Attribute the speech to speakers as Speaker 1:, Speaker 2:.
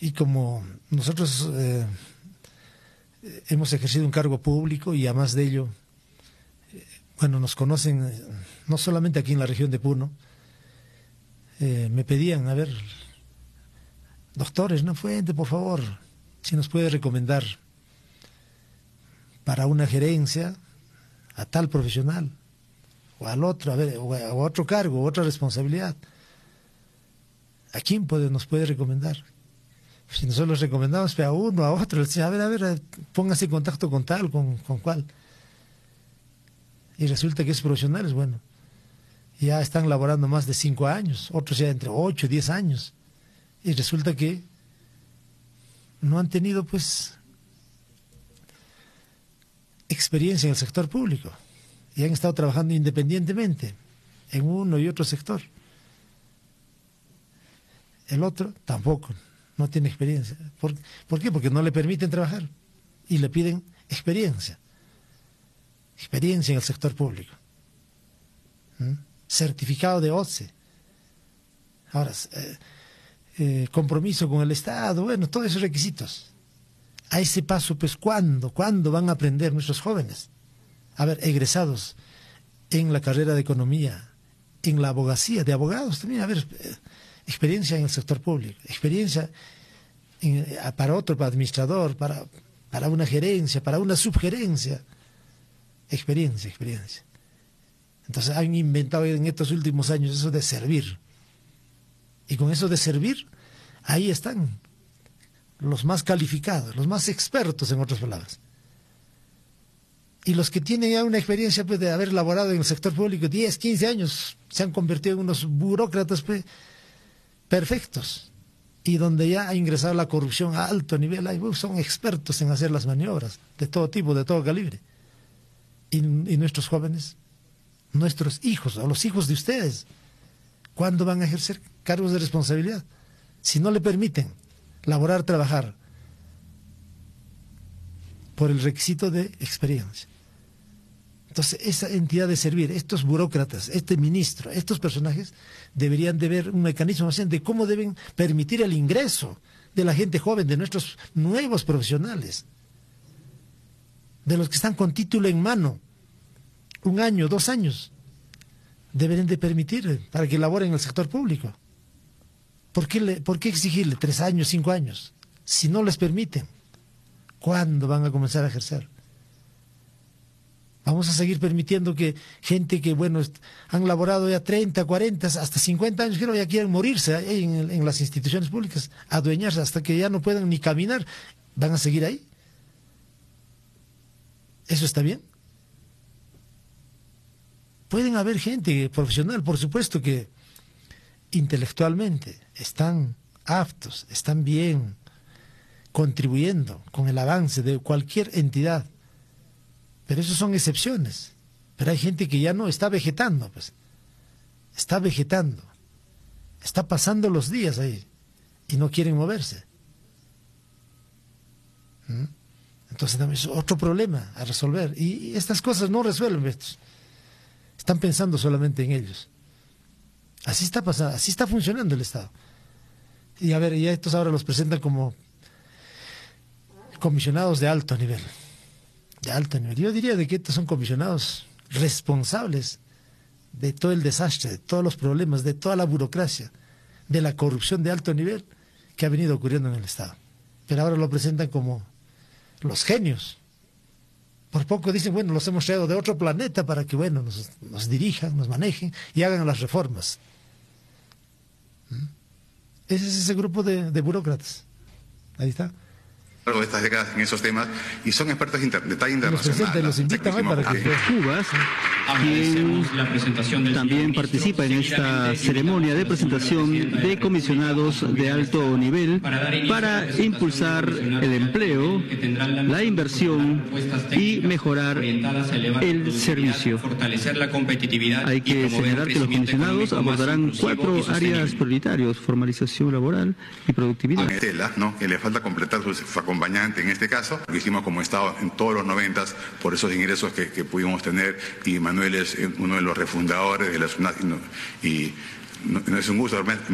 Speaker 1: y como nosotros hemos ejercido un cargo público y además de ello, bueno, nos conocen no solamente aquí en la región de Puno, me pedían, a ver, doctores, no Fuente, por favor, si nos puede recomendar para una gerencia a tal profesional o al otro, a ver, o a otro cargo, o otra responsabilidad. ¿A quién nos puede recomendar? Si nosotros recomendamos a uno, a otro, le decía, a ver, póngase en contacto con tal, con cual. Y resulta que esos profesionales, bueno, ya están laborando más de 5 años, otros ya entre 8 y 10 años. Y resulta que no han tenido, pues, experiencia en el sector público y han estado trabajando independientemente en uno y otro sector. El otro tampoco, no tiene experiencia. ¿Por qué? Porque no le permiten trabajar y le piden experiencia en el sector público. Certificado de OCE. Ahora, compromiso con el Estado, bueno, todos esos requisitos. A ese paso, pues, ¿cuándo van a aprender nuestros jóvenes? A ver, egresados en la carrera de economía, en la abogacía, de abogados también, a ver, experiencia en el sector público, experiencia para administrador, para una gerencia, para una subgerencia, experiencia. Entonces han inventado en estos últimos años eso de servir. Y con eso de servir, ahí están los más calificados, los más expertos, en otras palabras. Y los que tienen ya una experiencia, pues, de haber laborado en el sector público 10, 15 años, se han convertido en unos burócratas, pues, perfectos. Y donde ya ha ingresado la corrupción a alto nivel, son expertos en hacer las maniobras de todo tipo, de todo calibre. Y nuestros jóvenes, nuestros hijos, o los hijos de ustedes, ¿cuándo van a ejercer cargos de responsabilidad? Si no le permiten laborar, trabajar, por el requisito de experiencia. Entonces, esa entidad de servir, estos burócratas, este ministro, estos personajes, deberían de ver un mecanismo de cómo deben permitir el ingreso de la gente joven, de nuestros nuevos profesionales, de los que están con título en mano, 1 año, 2 años, deberían de permitir para que laboren en el sector público. ¿Por qué exigirle 3 años, 5 años? Si no les permiten, ¿cuándo van a comenzar a ejercer? Vamos a seguir permitiendo que gente que, bueno, han laborado ya 30, 40, hasta 50 años, creo, ya quieren morirse en las instituciones públicas, adueñarse hasta que ya no puedan ni caminar. ¿Van a seguir ahí? ¿Eso está bien? Pueden haber gente profesional, por supuesto, que intelectualmente están aptos, están bien, contribuyendo con el avance de cualquier entidad. Pero eso son excepciones. Pero hay gente que ya no está vegetando, pues. Está vegetando. Está pasando los días ahí y no quieren moverse. Entonces es otro problema a resolver. Y estas cosas no resuelven estos. Están pensando solamente en ellos. Así está pasando, así está funcionando el Estado. Y a ver, ya estos ahora los presentan como comisionados de alto nivel. De alto nivel. Yo diría de que estos son comisionados responsables de todo el desastre, de todos los problemas, de toda la burocracia, de la corrupción de alto nivel que ha venido ocurriendo en el Estado. Pero ahora lo presentan como los genios. Por poco dicen, bueno, los hemos traído de otro planeta para que, bueno, nos dirijan, nos manejen y hagan las reformas. Ese es ese grupo de burócratas. Ahí está.
Speaker 2: A lo largo de estas décadas en esos temas y son expertos de talla internacional.
Speaker 1: Los invitan para que
Speaker 3: Cubas, quien también participa en esta ceremonia de presentación de comisionados de alto nivel para impulsar el empleo, la inversión y mejorar el servicio. Hay que señalar que los comisionados abordarán 4 áreas prioritarias: formalización laboral y productividad.
Speaker 2: ¿No? Que le falta completar su acompañante en este caso, lo hicimos como Estado en todos los 90 por esos ingresos que pudimos tener, y Manuel es uno de los refundadores de la SUNAT y no es un gusto